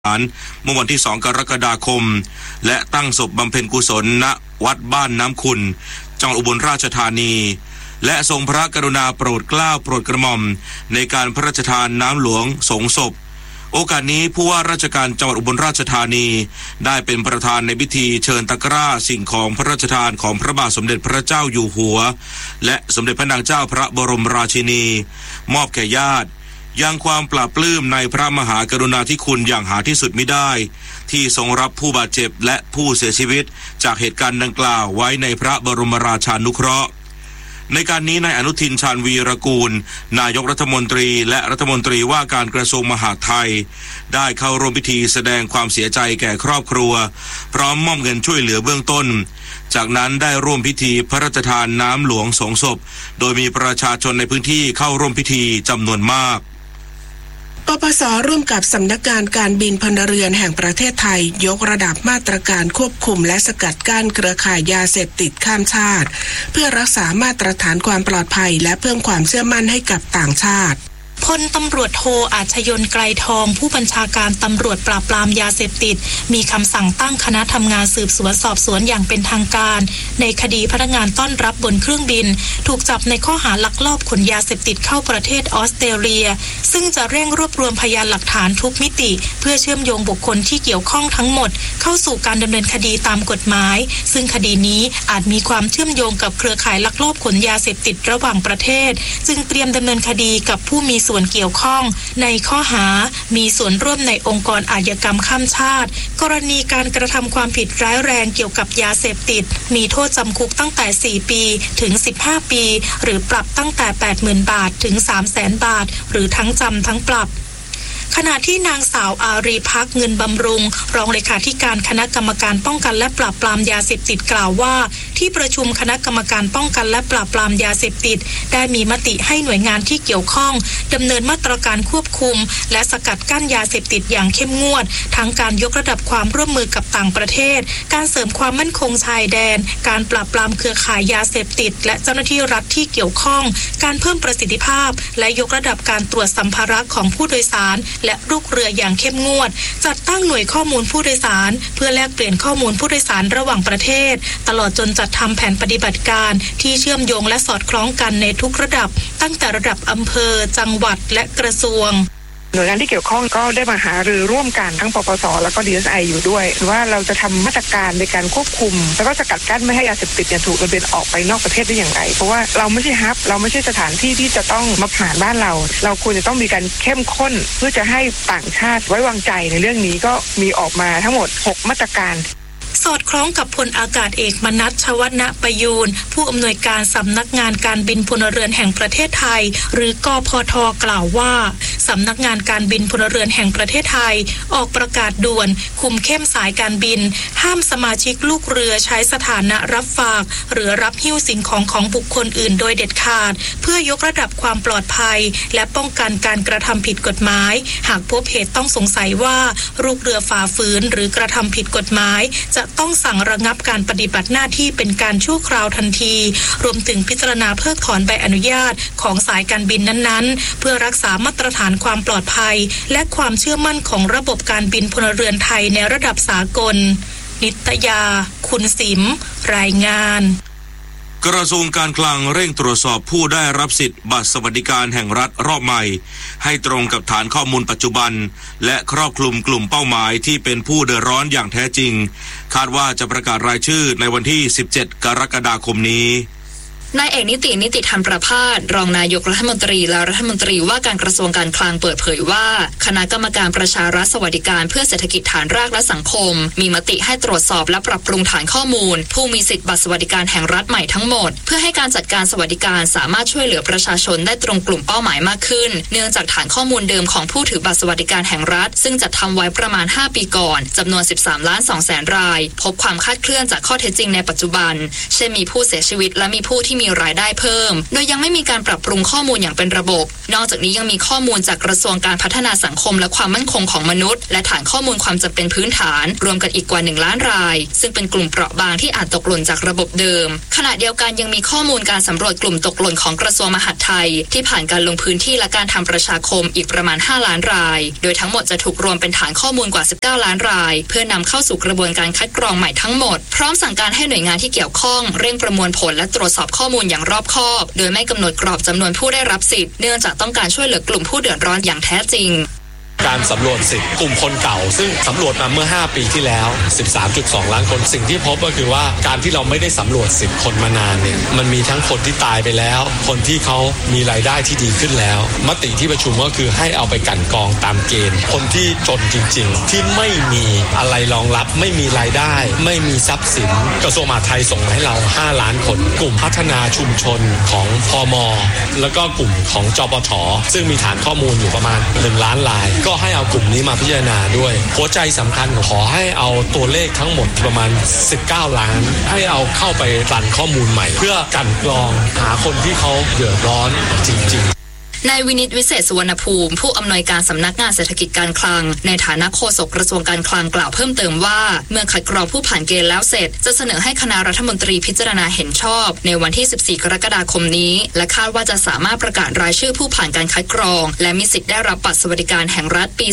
เมื่อวันที่2กรกฎาคมและตั้งศพบำเพ็ญกุศลณวัดบ้านน้ำขุ่นจังหวัดอุบลราชธานีและทรงพระกรุณาโปรดเกล้าโปรดกระหม่อมในการพระราชทานน้ำหลวงสงศพโอกาสนี้ผู้ว่าราชการจังหวัดอุบลราชธานีได้เป็นประธานในพิธีเชิญตะกร้าสิ่งของพระราชทานของพระบาทสมเด็จพระเจ้าอยู่หัวและสมเด็จพระนางเจ้าพระบรมราชินีมอบแก่ญาติยังความปลาบปลื้มในพระมหากรุณาธิคุณอย่างหาที่สุดมิได้ที่ทรงรับผู้บาดเจ็บและผู้เสียชีวิตจากเหตุการณ์ดังกล่าวไว้ในพระบรมราชานุเคราะห์ในการนี้นายอนุทินชาญวีรกูลนายกรัฐมนตรีและรัฐมนตรีว่าการกระทรวงมหาดไทยได้เข้าร่วมพิธีแสดงความเสียใจแก่ครอบครัวพร้อมมอบเงินช่วยเหลือเบื้องต้นจากนั้นได้ร่วมพิธีพระราชทานน้ำหลวงสงศพโดยมีประชาชนในพื้นที่เข้าร่วมพิธีจำนวนมากปปส.ร่วมกับสำนักงานการบินพลเรือนแห่งประเทศไทยยกระดับมาตรการควบคุมและสกัดกั้นเครือข่ายยาเสพติดข้ามชาติเพื่อรักษามาตรฐานความปลอดภัยและเพิ่มความเชื่อมั่นให้กับต่างชาติพลตำรวจโทอาชยนต์ไกรทองผู้บัญชาการตำรวจปราบปรามยาเสพติดมีคำสั่งตั้งคณะทำงานสืบสวนสอบสวนอย่างเป็นทางการในคดีพนักงานต้อนรับบนเครื่องบินถูกจับในข้อหาลักลอบขนยาเสพติดเข้าประเทศออสเตรเลียซึ่งจะเร่งรวบรวมพยานหลักฐานทุกมิติเพื่อเชื่อมโยงบุคคลที่เกี่ยวข้องทั้งหมดเข้าสู่การดำเนินคดีตามกฎหมายซึ่งคดีนี้อาจมีความเชื่อมโยงกับเครือข่ายลักลอบขนยาเสพติดระหว่างประเทศจึงเตรียมดำเนินคดีกับผู้มีส่วนเกี่ยวข้องในข้อหามีส่วนร่วมในองค์กรอาชญากรรมข้ามชาติกรณีการกระทำความผิดร้ายแรงเกี่ยวกับยาเสพติดมีโทษจำคุกตั้งแต่4ปีถึง15ปีหรือปรับตั้งแต่ 80,000 บาทถึง 300,000 บาทหรือทั้งจำทั้งปรับขณะที่นางสาวอารีภักดิ์เงินบำรุงรองเลขาธิการคณะกรรมการป้องกันและปราบปรามยาเสพติดกล่าวว่าที่ประชุมคณะกรรมการป้องกันและปราบปรามยาเสพติดได้มีมติให้หน่วยงานที่เกี่ยวข้องดำเนินมาตรการควบคุมและสกัดกั้นยาเสพติดอย่างเข้มงวดทั้งการยกระดับความร่วมมือกับต่างประเทศการเสริมความมั่นคงชายแดนการปราบปรามเครือข่ายยาเสพติดและเจ้าหน้าที่รัฐที่เกี่ยวข้องการเพิ่มประสิทธิภาพและยกระดับการตรวจสัมภาระของผู้โดยสารและลูกเรืออย่างเข้มงวดจัดตั้งหน่วยข้อมูลผู้โดยสารเพื่อแลกเปลี่ยนข้อมูลผู้โดยสารระหว่างประเทศตลอดจนจัดทำแผนปฏิบัติการที่เชื่อมโยงและสอดคล้องกันในทุกระดับตั้งแต่ระดับอำเภอจังหวัดและกระทรวงหน่วยงานที่เกี่ยวข้องก็ได้มาหารือร่วมกันทั้งปปส.แล้วก็ DSI อยู่ด้วยว่าเราจะทำมาตรการในการควบคุมแล้วก็สกัดกั้นไม่ให้ยาเสพติดถูกลำเลียงออกไปนอกประเทศได้อย่างไรเพราะว่าเราไม่ใช่ฮับเราไม่ใช่สถานที่ที่จะต้องมาผ่านบ้านเราควรจะต้องมีการเข้มข้นเพื่อจะให้ต่างชาติไว้วางใจในเรื่องนี้ก็มีออกมาทั้งหมด6มาตรการสอดคล้องกับพลอากาศเอกมนัส ชวณประยูรผู้อำนวยการสำนักงานการบินพลเรือนแห่งประเทศไทยหรือกพท.กล่าวว่าสำนักงานการบินพลเรือนแห่งประเทศไทยออกประกาศด่วนคุมเข้มสายการบินห้ามสมาชิกลูกเรือใช้สถานะรับฝากหรือรับหิ้วสิ่งของของบุคคลอื่นโดยเด็ดขาดเพื่อยกระดับความปลอดภัยและป้องกันการกระทำผิดกฎหมายหากพบเหตุต้องสงสัยว่าลูกเรือฝ่าฝืนหรือกระทำผิดกฎหมายจะต้องสั่งระงับการปฏิบัติหน้าที่เป็นการชั่วคราวทันทีรวมถึงพิจารณาเพิกถอนใบอนุญาตของสายการบินนั้นๆเพื่อรักษามาตรฐานความปลอดภัยและความเชื่อมั่นของระบบการบินพลเรือนไทยในระดับสากลนิตยาคุณสิมรายงานกระทรวงการคลังเร่งตรวจสอบผู้ได้รับสิทธิ์บัตรสวัสดิการแห่งรัฐรอบใหม่ให้ตรงกับฐานข้อมูลปัจจุบันและครอบคลุมกลุ่มเป้าหมายที่เป็นผู้เดือดร้อนอย่างแท้จริงคาดว่าจะประกาศรายชื่อในวันที่17กรกฎาคมนี้นายเอกนิติธรรมประภาสรองนายกรัฐมนตรีและรัฐมนตรีว่าการกระทรวงการคลังเปิดเผยว่าคณะกรรมการประชารัฐสวัสดิการเพื่อเศรษฐกิจฐานรากและสังคมมีมติให้ตรวจสอบและปรับปรุงฐานข้อมูลผู้มีสิทธิบัตรสวัสดิการแห่งรัฐใหม่ทั้งหมดเพื่อให้การจัดการสวัสดิการสามารถช่วยเหลือประชาชนได้ตรงกลุ่มเป้าหมายมากขึ้นเนื่องจากฐานข้อมูลเดิมของผู้ถือบัตรสวัสดิการแห่งรัฐซึ่งจัดทำไว้ประมาณ5ปีก่อนจำนวน13.2 แสนรายพบความคลาดเคลื่อนจากข้อเท็จจริงในปัจจุบันเช่นมีผู้เสียชีวิตและมีผู้ที่มีรายได้เพิ่มโดยยังไม่มีการปรับปรุงข้อมูลอย่างเป็นระบบนอกจากนี้ยังมีข้อมูลจากกระทรวงการพัฒนาสังคมและความมั่นคงของมนุษย์และฐานข้อมูลความจำเป็นพื้นฐานรวมกันอีกกว่า1 ล้านรายซึ่งเป็นกลุ่มเปราะบางที่อาจตกหล่นจากระบบเดิมขณะเดียวกันยังมีข้อมูลการสำรวจกลุ่มตกหล่นของกระทรวงมหาดไทยที่ผ่านการลงพื้นที่และการทำประชาคมอีกประมาณ5 ล้านรายโดยทั้งหมดจะถูกรวมเป็นฐานข้อมูลกว่า19 ล้านรายเพื่อนำเข้าสู่กระบวนการคัดกรองใหม่ทั้งหมดพร้อมสั่งการให้หน่วยงานที่เกี่ยวข้องเร่งประมวลผลและตรวจสอบข้อมูลอย่างรอบคอบโดยไม่กำหนดกรอบจำนวนผู้ได้รับสิทธิ์เนื่องจากต้องการช่วยเหลือกลุ่มผู้เดือดร้อนอย่างแท้จริงการสำรวจสิทธิ์กลุ่มคนเก่าซึ่งสำรวจมาเมื่อ5 ปีที่แล้ว 13.2 ล้านคนสิ่งที่พบก็คือว่าการที่เราไม่ได้สำรวจสิทธิ์คนมานานเนี่ยมันมีทั้งคนที่ตายไปแล้วคนที่เขามีรายได้ที่ดีขึ้นแล้วมติที่ประชุมก็คือให้เอาไปกลั่นกรองตามเกณฑ์คนที่จนจริงๆที่ไม่มีอะไรรองรับไม่มีรายได้ไม่มีทรัพย์สินกระทรวงมหาดไทยส่งมาให้เรา5 ล้านคนกลุ่มพัฒนาชุมชนของพม.แล้วก็กลุ่มของจปท.ซึ่งมีฐานข้อมูลอยู่ประมาณ1 ล้านรายก็ให้เอากลุ่มนี้มาพิจารณาด้วยหัวใจสำคัญขอให้เอาตัวเลขทั้งหมดประมาณ19 ล้านให้เอาเข้าไปรันข้อมูลใหม่เพื่อกลั่นกรองหาคนที่เขาเดือดร้อนจริงๆนายวินิตวิเศษสุวรรณภูมิผู้อำนวยการสำนักงานเศรษฐกิจการคลังในฐานะโฆษกกระทรวงการคลังกล่าวเพิ่มเติมว่าเมื่อคัดกรองผู้ผ่านเกณฑ์แล้วเสร็จจะเสนอให้คณะรัฐมนตรีพิจารณาเห็นชอบในวันที่14 กรกฎาคมนี้และคาดว่าจะสามารถประกาศรายชื่อผู้ผ่านการคัดกรองและมีสิทธิ์ได้รับบัตรสวัสดิการแห่งรัฐปี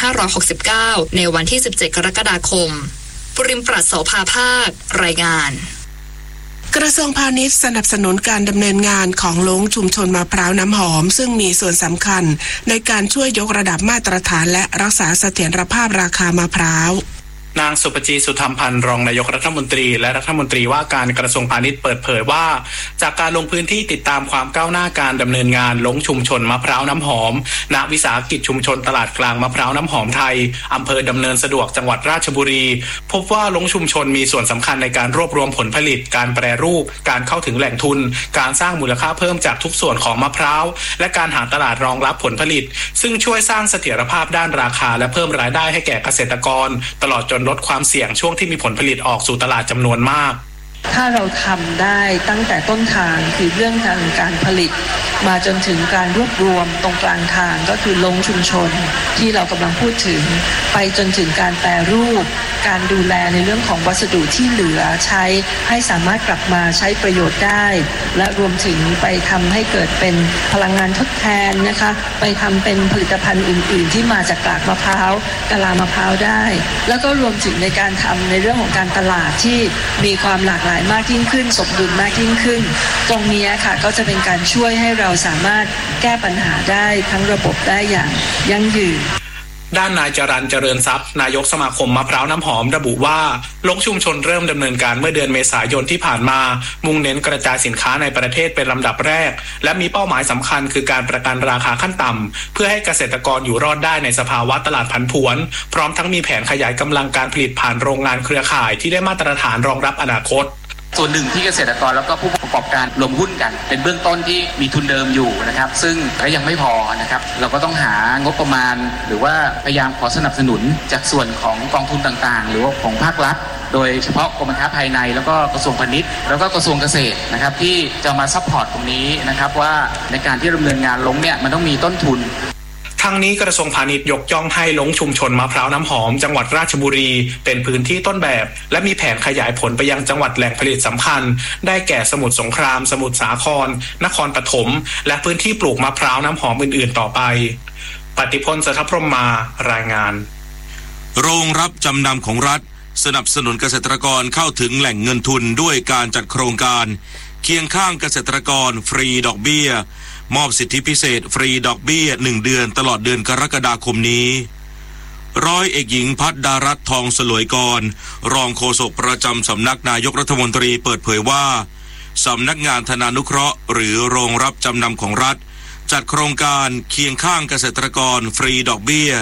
2569 ในวันที่ 17 กรกฎาคมปริมปรัชโสภาภาครายงานกระทรวงพาณิชย์สนับสนุนการดำเนินงานของโรงชุมชนมะพร้าวน้ำหอมซึ่งมีส่วนสำคัญในการช่วยยกระดับมาตรฐานและรักษาเสถียรภาพราคามะพร้าวนางสุปจีสุธรรมพันธ์รองนายกรัฐมนตรีและรัฐมนตรีว่าการกระทรวงพาณิชย์เปิดเผยว่าจากการลงพื้นที่ติดตามความก้าวหน้าการดำเนินงานลงชุมชนมะพร้าวน้ำหอมณวิสาหกิจชุมชนตลาดกลางมะพร้าวน้ำหอมไทยอำเภอดำเนินสะดวกจังหวัดราชบุรีพบว่าลงชุมชนมีส่วนสำคัญในการรวบรวมผลผลิตการแปรรูปการเข้าถึงแหล่งทุนการสร้างมูลค่าเพิ่มจากทุกส่วนของมะพร้าวและการหาตลาดรองรับผลผลิตซึ่งช่วยสร้างเสถียรภาพด้านราคาและเพิ่มรายได้ให้แก่เกษตรกรตลอดจนลดความเสี่ยงช่วงที่มีผลผลิตออกสู่ตลาดจำนวนมากถ้าเราทำได้ตั้งแต่ต้นทางคือเรื่องการผลิตมาจนถึงการรวบรวมตรงกลางทางก็คือลงชุมชนที่เรากำลังพูดถึงไปจนถึงการแปรรูปการดูแลในเรื่องของวัสดุที่เหลือใช้ให้สามารถกลับมาใช้ประโยชน์ได้และรวมถึงไปทำให้เกิดเป็นพลังงานทดแทนนะคะไปทำเป็นผลิตภัณฑ์อื่นๆที่มาจากกากมะพร้าวกะลามะพร้าวได้แล้วก็รวมถึงในการทำในเรื่องของการตลาดที่มีความหลากหลายมากยิ่งขึ้นสมดุลมากยิ่งขึ้นตรงนี้ค่ะก็จะเป็นการช่วยให้เราสามารถแก้ปัญหาได้ทั้งระบบได้อย่างยั่งยืนด้านนายจรัญเจริญทรัพย์นายกสมาคมมะพร้าวน้ำหอมระบุว่าลงชุมชนเริ่มดำเนินการเมื่อเดือนเมษายนที่ผ่านมามุ่งเน้นกระจายสินค้าในประเทศเป็นลำดับแรกและมีเป้าหมายสำคัญคือการประกันราคาขั้นต่ำเพื่อให้เกษตรกรอยู่รอดได้ในสภาวะตลาดผันผวนพร้อมทั้งมีแผนขยายกำลังการผลิตผ่านโรงงานเครือข่ายที่ได้มาตรฐานรองรับอนาคตส่วนหนึ่งที่เกษตรกรแล้วก็ผู้ประกอบการรวมหุ้นกันเป็นเบื้องต้นที่มีทุนเดิมอยู่นะครับซึ่งก็ยังไม่พอนะครับเราก็ต้องหางบประมาณหรือว่าพยายามขอสนับสนุนจากส่วนของกองทุนต่างๆหรือว่าของภาครัฐโดยเฉพาะกรมการค้าภายในแล้วก็กระทรวงพาณิชย์แล้วก็กระทรวงเกษตรนะครับที่จะมาซัพพอร์ตตรงนี้นะครับว่าในการที่ดำเนินงานลงเนี่ยมันต้องมีต้นทุนทั้งนี้กระทรวงพาณิชย์ยกย่องให้ลงชุมชนมะพร้าวน้ำหอมจังหวัดราชบุรีเป็นพื้นที่ต้นแบบและมีแผนขยายผลไปยังจังหวัดแหล่งผลิตสำคัญได้แก่สมุทรสงครามสมุทรสาครนครปฐมและพื้นที่ปลูกมะพร้าวน้ำหอมอื่นๆต่อไปปฏิพล สัทธพรหมมารายงานโรงรับจำนำของรัฐสนับสนุนเกษตรกรเข้าถึงแหล่งเงินทุนด้วยการจัดโครงการเคียงข้างเกษตรกรฟรีดอกเบี้ยมอบสิทธิพิเศษฟรีดอกเบี้ย1 เดือนตลอดเดือนกรกฎาคมนี้ร้อยเอกหญิงพัฒดารัตน์ทองสลวยกรรองโฆษกประจำสำนักนายกรัฐมนตรีเปิดเผยว่าสำนักงานธนานุเคราะห์หรือโรงรับจำนำของรัฐจัดโครงการเคียงข้างเกษตรกรฟรีดอกเบี้ย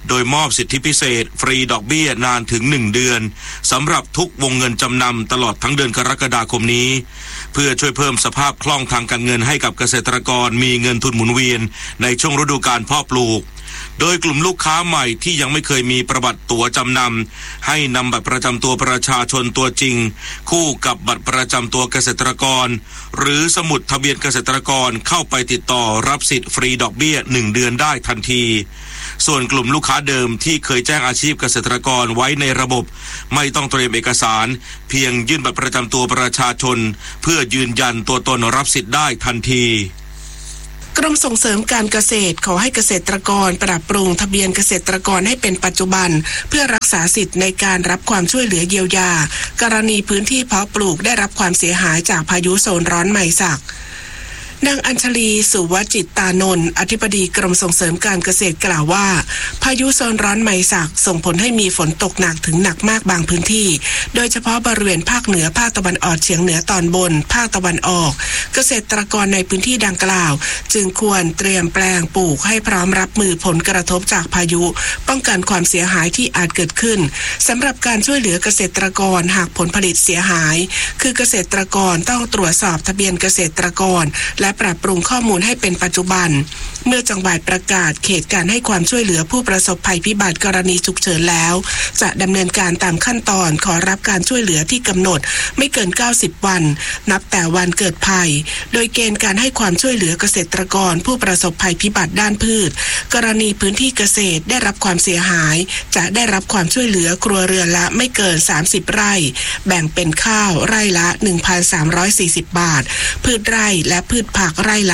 โดยมอบสิทธิพิเศษฟรีดอกเบี้ยนานถึง1 เดือนสำหรับทุกวงเงินจำนำตลอดทั้งเดือนกรกฎาคมนี้เพื่อช่วยเพิ่มสภาพคล่องทางการเงินให้กับเกษตรกรมีเงินทุนหมุนเวียนในช่วงฤดูกาลเพาะปลูกโดยกลุ่มลูกค้าใหม่ที่ยังไม่เคยมีประวัติตั๋วจำนำให้นำบัตรประจำตัวประชาชนตัวจริงคู่กับบัตรประจำตัวเกษตรกรหรือสมุดทะเบียนเกษตรกรเข้าไปติดต่อรับสิทธิ์ฟรีดอกเบี้ย1 เดือนได้ทันทีส่วนกลุ่มลูกค้าเดิมที่เคยแจ้งอาชีพเกษตรกรไว้ในระบบไม่ต้องเตรียมเอกสารเพียงยื่นบัตรประจำตัวประชาชนเพื่อยืนยันตัวตนรับสิทธิ์ได้ทันทีกรมส่งเสริมการเกษตรขอให้เกษตรกรปรับปรุงทะเบียนเกษตรกรให้เป็นปัจจุบันเพื่อรักษาสิทธิ์ในการรับความช่วยเหลือเยียวยากรณีพื้นที่เพาะปลูกได้รับความเสียหายจากพายุโซนร้อนไมซักนางอัญชลีสุวจิตตานนท์อธิบดีกรมส่งเสริมการเกษตรกล่าวว่าพายุโซนร้อนไมซักส่งผลให้มีฝนตกหนักถึงหนักมากบางพื้นที่โดยเฉพาะบริเวณภาคเหนือภาคตะวันออกเฉียงเหนือตอนบนภาคตะวันออกเกษตรกรในพื้นที่ดังกล่าวจึงควรเตรียมแปลงปลูกให้พร้อมรับมือผลกระทบจากพายุป้องกันความเสียหายที่อาจเกิดขึ้นสำหรับการช่วยเหลือเกษตรกรหากผลผลิตเสียหายคือเกษตรกรต้องตรวจสอบทะเบียนเกษตรกรและปรับปรุงข้อมูลให้เป็นปัจจุบันเมื่อจังหวัดประกาศเขตการให้ความช่วยเหลือผู้ประสบภัยพิบัติกรณีฉุกเฉินแล้วจะดำเนินการตามขั้นตอนขอรับการช่วยเหลือที่กำหนดไม่เกิน90 วันนับแต่วันเกิดภัยโดยเกณฑ์การให้ความช่วยเหลือเกษตรกรผู้ประสบภัยพิบัติด้านพืชกรณีพื้นที่เกษตรได้รับความเสียหายจะได้รับความช่วยเหลือครัวเรือนละไม่เกิน30 ไร่แบ่งเป็นข้าวไร่ละ 1,340 บาทพืชไร่และพืชผักไร่ละ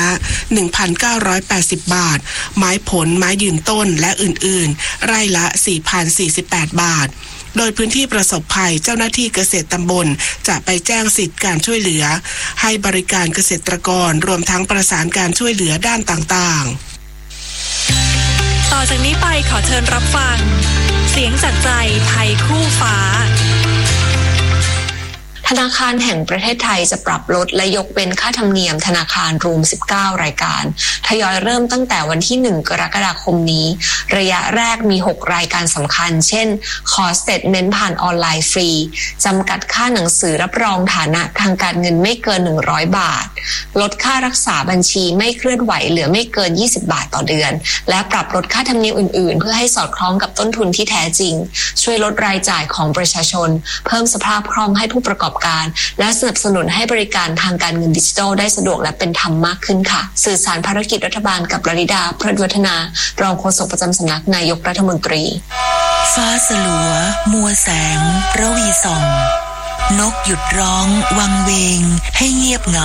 1,980 บาทไม้ผลไม้ยืนต้นและอื่นๆไร่ละ 4,048 บาทโดยพื้นที่ประสบภัยเจ้าหน้าที่เกษตรตำบลจะไปแจ้งสิทธิการช่วยเหลือให้บริการเกษตรกรรวมทั้งประสานการช่วยเหลือด้านต่างๆต่อจากนี้ไปขอเชิญรับฟังเสียงจากใจไทยคู่ฟ้าธนาคารแห่งประเทศไทยจะปรับลดและยกเว้นค่าธรรมเนียมธนาคารรวม19รายการทยอยเริ่มตั้งแต่วันที่1กรกฎาคมนี้ระยะแรกมี6รายการสำคัญเช่นขอสเตทเมนต์ผ่านออนไลน์ฟรีจำกัดค่าหนังสือรับรองฐานะทางการเงินไม่เกิน100 บาทลดค่ารักษาบัญชีไม่เคลื่อนไหวเหลือไม่เกิน20 บาทต่อเดือนและปรับลดค่าธรรมเนียมอื่นๆเพื่อให้สอดคล้องกับต้นทุนที่แท้จริงช่วยลดรายจ่ายของประชาชนเพิ่มสภาพคล่องให้ผู้ประกอบการและสนับสนุนให้บริการทางการเงินดิจิทัลได้สะดวกและเป็นธรรมมากขึ้นค่ะสื่อสารภารกิจรัฐบาลกับลลิดาพฤวัฒนารองโฆษกประจำสำนักนายกรัฐมนตรีฟ้าสลัวมัวแสงระวีส่องนกหยุดร้องวังเวงให้เงียบเหงา